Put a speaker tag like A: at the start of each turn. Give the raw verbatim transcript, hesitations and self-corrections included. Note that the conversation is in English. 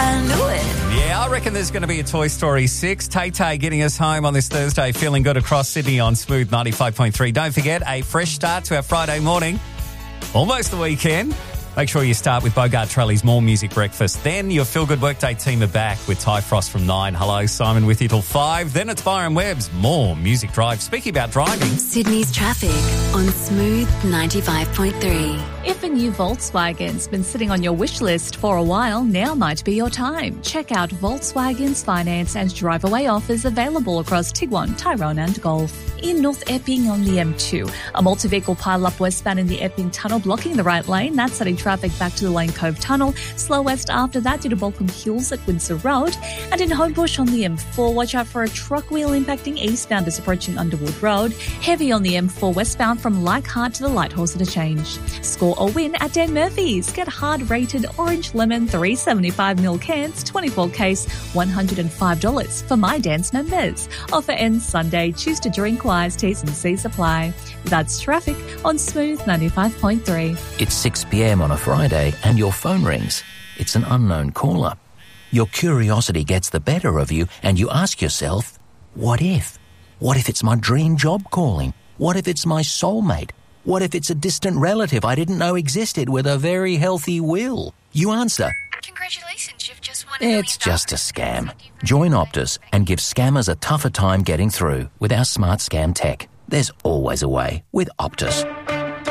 A: I knew it.
B: Yeah, I reckon there's going to be a Toy Story six. Tay-Tay getting us home on this Thursday, feeling good across Sydney on Smooth ninety-five point three. Don't forget, a fresh start to our Friday morning. Almost the weekend. Make sure you start with Bogart Trelly's More Music Breakfast. Then your Feel Good Workday team are back with Ty Frost from nine. Hello, Simon with you till five. Then it's Byron Webb's More Music Drive. Speaking about driving.
C: Sydney's traffic on Smooth ninety-five point three.
D: If a new Volkswagen's been sitting on your wish list for a while, now might be your time. Check out Volkswagen's finance and drive-away offers available across Tiguan, Tyrone and Golf. In North Epping on the M two, a multi-vehicle pile-up westbound in the Epping Tunnel blocking the right lane. That's setting traffic back to the Lane Cove Tunnel. Slow west after that due to Balcombe Hills at Windsor Road. And in Homebush on the M four, watch out for a truck wheel impacting eastbound as approaching Underwood Road. Heavy on the M four westbound from Leichhardt to the Lighthorse at a change. Score or win at Dan Murphy's. Get hard-rated orange lemon three seventy-five milliliter cans, twenty-four case, one hundred five dollars for My Dance members. Offer ends Sunday. Choose to drink wise. T's and C's apply. That's traffic on Smooth ninety-five point three.
E: It's six p.m. on a Friday and your phone rings. It's an unknown caller. Your curiosity gets the better of you and you ask yourself, what if? What if it's my dream job calling? What if it's my soulmate? What if it's a distant relative I didn't know existed with a very healthy will? You answer,
C: Congratulations, you've just won
E: it's just a scam. Join Optus and give scammers a tougher time getting through with our smart scam tech. There's always a way with Optus.